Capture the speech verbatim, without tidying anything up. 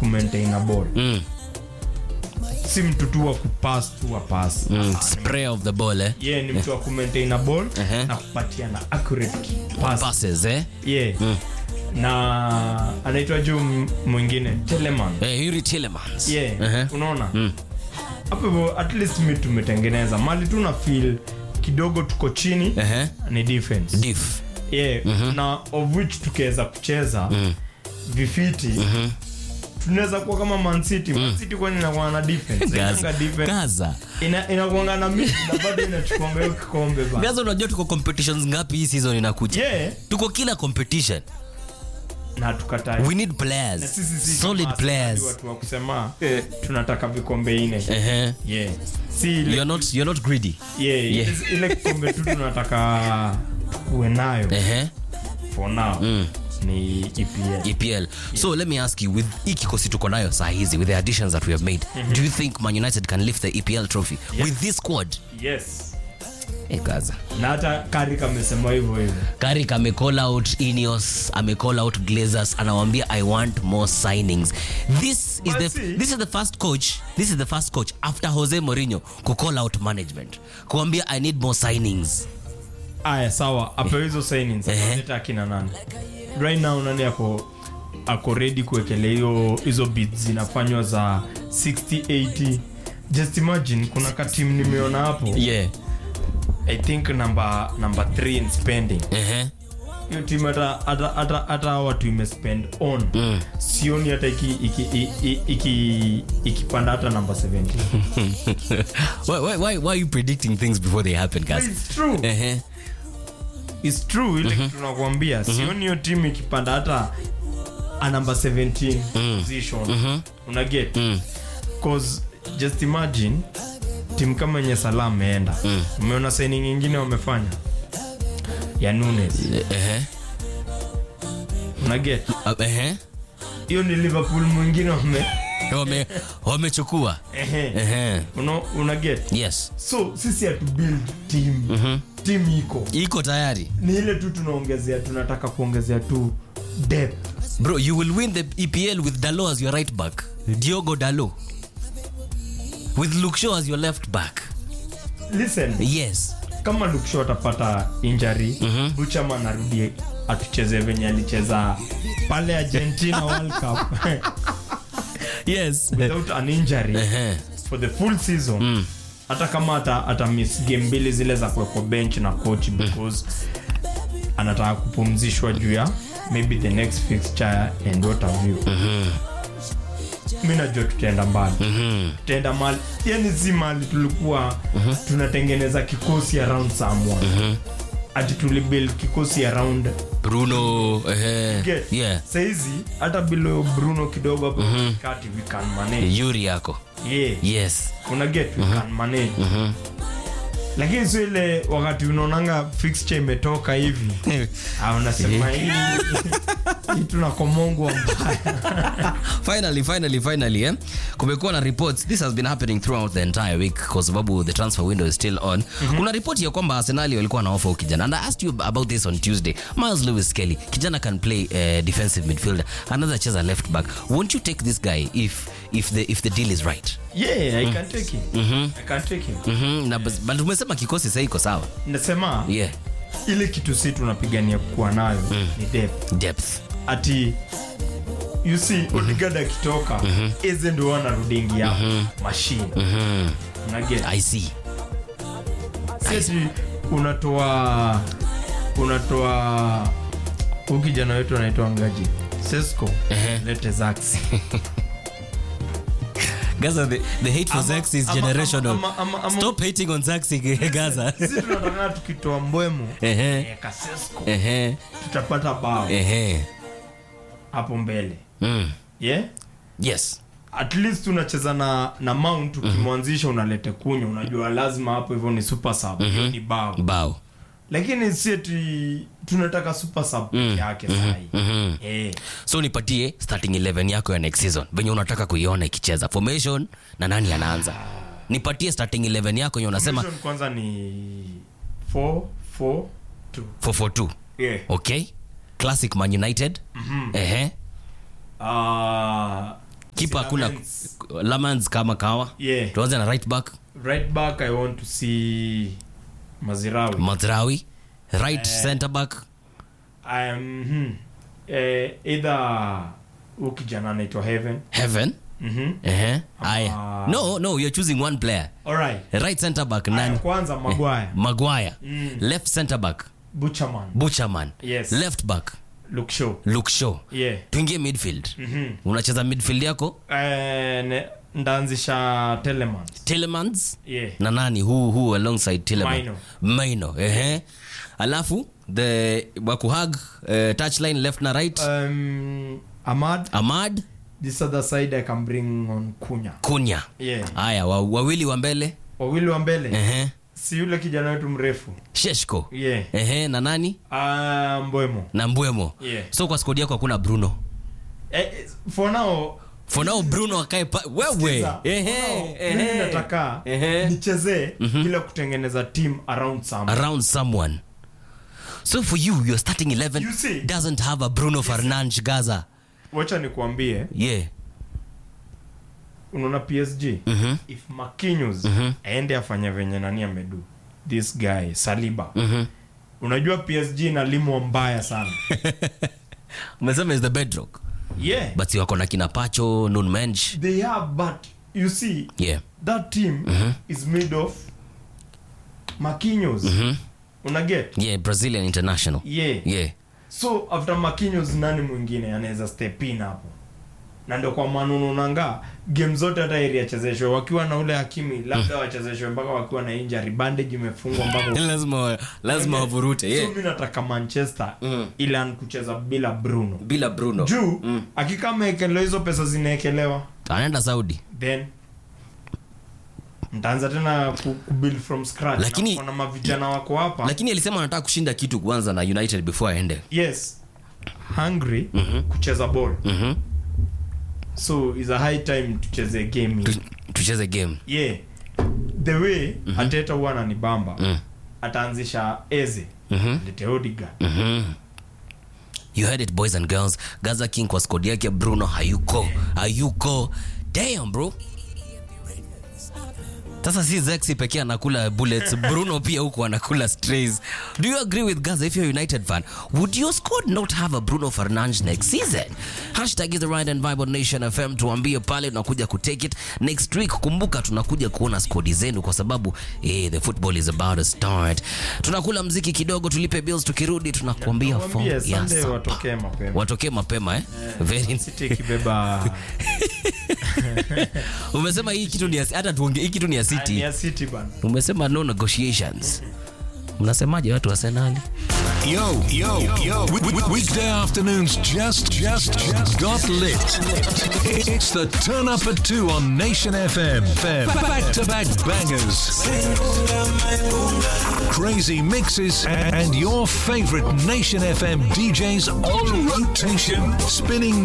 ku maintain a ball. Mm. Si mtu tu wa kupass tu wa pass. Mm. Spray of the ball eh. Yeah, ni mtu wa ku maintain a ball uh-huh. na kupatiana accurate pass. Passes eh. Yeah. Mm. Na anaitwa juu mwingine Telemans. Eh, Yuri Telemans. Yeah. Uh-huh. Unaona? Mm. Hapo at least mimi tumetengeneza. Mali tu na feel kidogo tuko chini uh-huh. ni defense. Def. Yeah. Mm-hmm. Na of which tukaweza kucheza mm. vifiti. Mhm. Tunaweza kuwa kama Man City. Man City kwani inakuwa na defense. Gaza. Gaza. Ina inakuwa na mimi na bado inachukua hiyo kikombe bana. Gaza, unajua tuko competitions ngapi hii season inakuja? Yeah. Tuko kila competition. Na tukatai. We need players. Sisi, sisi, solid players. Watu wa kusema eh, tunataka vikombe nne. Eh uh-huh. Yeah. See, you're not you're not greedy. Yeah, yeah. Ile kikombe tu tunataka tuwe nayo. Eh uh-huh. For now. Mm. Ni E P L. E P L. Yeah. So let me ask you, with ikikosi tuko nayo saa hizi, with the additions that we have made, mm-hmm. do you think Man United can lift the E P L trophy yes. with this squad? Yes. Eh Gaza. Na hata Carrick amesema hivyo hivyo. Carrick ame call out Ineos, ame call out Glazers, anawaambia I want more signings. This is the this is the first coach, this is the first coach after Jose Mourinho ku call out management. Kuambia I need more signings. Aya sawa, apewe hizo signings. Hata akina nani? Right now nani yako ako ready kuwekele hiyo hizo bids zinafanywa za sixty eighty. Just imagine kuna ka team nimeona hapo. Yeah. I think number number three in spending. Eh. Hiyo team hata hata hata watu ime spend on. Mm. Sioni hata iki iki iki ikipanda hata number seventy. why why why why are you predicting things before they happen, guys? It's true. Eh. It's true ile mm-hmm. tunakuambia mm-hmm. sioni hiyo team ikipanda hata a number seventeen mm. position. Mm-hmm. Una get? Mm. Cause just imagine team kama yenye Salah ameenda. Mm. Umeona signing nyingine wamefanya? Ya Nunes. Eh eh. Una get? Eh eh. Hiyo ni Liverpool mwingine wame wame wamechukua. Eh eh. Una una get? Yes. So sisi ya to build team. Mhm. Team iko. Iko tayari. Ni ile tu tunaongezea, tunataka kuongezea tu depth. Bro, you will win the E P L with Dalot as your right back. Diogo Dalot. With Luke Shaw as your left back. Listen. Yes. Kama Luke Shaw atapata injury, mm-hmm. Buchama anarudi atucheze venye alicheza pale Argentina World Cup. Yes. Without an injury uh-huh. for the full season. Mm. Hata kama ata, ata miss game mbili zile za kwa bench na coach because anataka kupumzishwa juu ya maybe the next fixture and what have you. Mhm. Mimi najua tutaenda mbali. Mhm. Tutaenda mali. Yani si mali tulikuwa uh-huh. tunatengeneza kikosi around someone. Mhm. Ati tulibuild kikosi around Bruno eh uh, yeah. Saizi hata bilo Bruno kidogo hapo mm-hmm. kati we can manage. Yuri yako. Yeah. Yes. Una get we mm-hmm. can manage. Mhm. Lakini sio ile wakati unaonanga fixture imetoka hivi. Ah unasema hii hii tunakomongo mbaya. Finally finally finally eh kumekuwa na reports, this has been happening throughout the entire week kwa sababu the transfer window is still on. Mm-hmm. Kuna report ya kwamba Arsenal walikuwa na offer kijana, and I asked you about this on Tuesday. Miles Lewis Kelly, kijana can play uh, defensive midfielder, another cheza left back. Won't you take this guy if if the if the deal is right? Yeah, I can take him. Mm-hmm. I can take him. Mhm. Na but umesema kikosi sasa iko sawa. Nasema yeah. Ile kitu sisi tunapigania kuwa nayo mm. ni depth. Depth. Ati you see mm-hmm. Odegaard akitoka mm-hmm. eze ndo wanarudingi ya mm-hmm. machine. Mhm. Una get? I see. Sisi unatoa unatoa ukijana wetu anaitwa Ngaji. Sesko. Uh-huh. Lete Zaxi. Gaza, the, the hate for Zaxi is generational. Ama, ama, ama, ama, Stop hating on Zaxi, Gaza. Sisi tunataka tukitoa Mbwemo eh Kasesko eh tutapata bao eh hapo mbele. Mm. Yeah? Yes. At least unacheza na na Mount ukimwanzisha mm-hmm. unalete Kunya, unajua lazima hapo hivyo ni super sub, mm-hmm. ni bao. Bao. Lakini sisi tunataka super sub mm. yake mm-hmm. sahi. Mm-hmm. Eh. So nipatie starting eleven yako ya next season. Venye unataka kuiona ikicheza. Formation na nani anaanza? Nipatie starting eleven yako yenye unasema formation kwanza ni four four two. four four two. Yeah. Okay. Classic Man United. Mhm. Eh. Ah, Keeper kuna Lamans kama kawa. Yeah. Tuanze na right back. Right back I want to see Mazraoui. Mazraoui. Right uh, center back. Um hmm, uh, either ukijana anaitwa Heaven. Heaven. Mhm. Eh. Aya. No, no, you're choosing one player. All right. Right center back nani? Kwanza Maguire. Maguire. Mm. Left center back. Butcherman. Butcherman. Yes. Left back. Luke Shaw. Luke Shaw. Yeah. Tuingie midfield. Mhm. Unacheza midfield yako? Eh, ne- ndaanzisha Telemans. Telemans. Yeah. Na nani who who alongside Telemans? Maino. Maino. Eh. Alafu the wakuhag uh, touchline left na right. Um Ahmad. Ahmad. This other side I can bring on Kunya. Kunya. Yeah. Aya, wa, wawili wa mbele. Wawili wa mbele. Eh. Si yule kijana wetu mrefu. Sheshko. Yeah. Eh, na nani? Ah, uh, Mbwemo. Na Mbwemo. Yeah. So kwa squad yako hakuna Bruno. Eh, for now For now Bruno akae wewe. Ehe. Mimi nataka nichezee bila kutengeneza team around someone. Around someone. So for you your starting eleven doesn't have a Bruno Fernandes Gaza. Wacha nikuambie. Yeah. Unaona P S G mm-hmm. if Marquinhos mm-hmm. aende afanye venye nani amedu this guy Saliba mm-hmm. unajua P S G na limo mbaya sana. Umesema is the bedrock. Yeah, but wako na kina Pacho, Nuno Mendes. they have, but you see yeah that team mm-hmm. is made of Marquinhos. mm-hmm. Una get? Yeah, Brazilian international. Yeah. Yeah. So after Marquinhos nani mwingine anaweza step in hapo? Na ndio kwa manunu nanga game zote hata area chezeshwe wakiwa na ule Hakimi labda wachezeshwe mpaka wakiwa na injury bandage imefungwa mpaka lazima lazima wavurute. Yeah. So mimi nataka Manchester mm. ila kucheza bila Bruno. Bila Bruno. Juu mm. akikama ekelewa hizo pesa zinaekelewa anaenda Saudi. Then mtaanza tena ku, ku build from scratch. Lakini kuna mavijana wako hapa. Lakini alisema anataka kushinda kitu kwanza na United before aende. Yes. Hungry mm-hmm. kucheza ball. Mhm. So is a high time tucheze game. Tucheze game. Yeah. The way mm-hmm. Ateta wana ni bamba. Mm. Ataanzisha Eze. Mhm. Lete Odegaard. Mhm. You heard it, boys and girls. Gaza King kwa squad yake Bruno hayuko. Hayuko. Damn, bro. Sasa si Zexi pekee anakula bullets, Bruno pia huko anakula strays. Do you agree with Gaza? If you're a United fan, would your squad not have a Bruno Fernandes next season? Hashtag is the right and vibe on Nation F M. Tuambie pale tunakuja ku take it next week. Kumbuka tunakuja kuona squad zenu kwa sababu eh, the football is about to start. Tunakula mziki kidogo, tulipe bills, tukirudi tunakuambia form ya Sunday watokee mapema. Watokee mapema eh? Yeah. Very City kibeba. Umesema hii kitu ni hata tuongee hii kitu ni City. Ni City bana. Umesema no negotiations. Mnasemaje watu wa Arsenal? Yo, yo, yo. Weekday afternoons just, just, just got lit. It's the turn up at two on Nation F M. Back to back bangers. Crazy mixes and your favorite Nation F M D Js on rotation, spinning